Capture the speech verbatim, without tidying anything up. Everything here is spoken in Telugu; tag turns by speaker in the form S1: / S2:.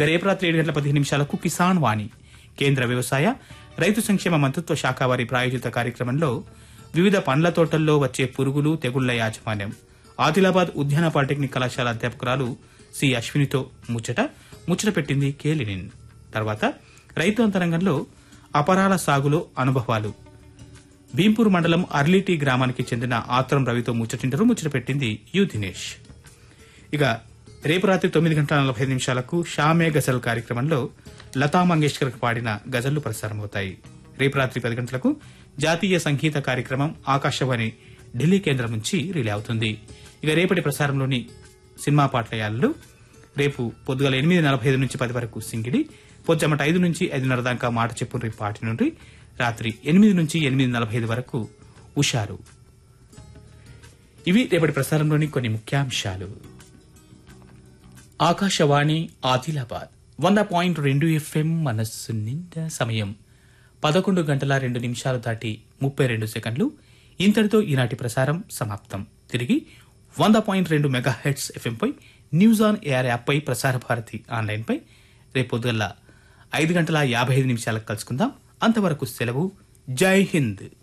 S1: ఇక రేపు రాత్రి ఏడు గంటల పదిహేను నిమిషాలకు కిసాన్ వాణి కేంద్ర వ్యవసాయ రైతు సంక్షేమ మంత్రిత్వ శాఖ వారి ప్రాయోజిత కార్యక్రమంలో వివిధ పండ్ల తోటల్లో వచ్చే పురుగులు తెగుళ్ల యాజమాన్యం ఆదిలాబాద్ ఉద్యాన పాలిటెక్నిక్ కళాశాల అధ్యాపకురాలు సి అశ్వినితో ముచ్చట ముచ్చట పెట్టింది కేలినిన్. తర్వాత రైతు అంతరంగంలో అపరాల సాగులో అనుభవాలు భీంపూర్ మండలం అర్లీటీ గ్రామానికి చెందిన ఆత్రం రవితో ముచ్చటింటారు. ముచ్చట పెట్టింది యు దినేష్. ఇక రేపు రాత్రి తొమ్మిది గంటల నలభై ఐదు నిమిషాలకు షామే గజల్ కార్యక్రమంలో లతా మంగేష్కర్ పాడిన గజళ్లు ప్రసారమవుతాయి. రేపు రాత్రి పది గంటలకు జాతీయ సంగీత కార్యక్రమం ఆకాశవాణి ఢిల్లీ కేంద్రం నుంచి రిలే అవుతుంది. ఇక రేపటి ప్రసారంలోని సినిమా పాటల యాళ్ళు రేపు పొద్దుగల ఎనిమిది నలభై ఐదు నుంచి పది వరకు సింగిడి, పొద్దుమట ఐదు నుంచి ఐదున్నర దాకా మాట చెప్పుండ్రి పాటి నుండి రాత్రి ఎనిమిది నుంచి ఎనిమిది నలభై ఐదు వరకు ఉషారు. ఇవి రేపటి ప్రసారంలోని కొన్ని ముఖ్యాంశాలు. ఆకాశవాణి ఆదిలాబాద్ వంద పాయింట్ రెండు ఎఫ్ఎం మనస్సు నిండా సమయం పదకొండు గంటల రెండు నిమిషాలు దాటి ముప్పై రెండు సెకండ్లు. ఇంతటితో ఈనాటి ప్రసారం సమాప్తం. తిరిగి వంద పాయింట్ రెండు mega heads ఎఫ్ఎంపై news on air యాప్పై Prasar Bharati ఆన్లైన్పై రేపు పొద్దుగల ఐదు గంటల యాభై ఐదు నిమిషాలకు కలుసుకుందాం. అంతవరకు సెలవు. జై హింద్.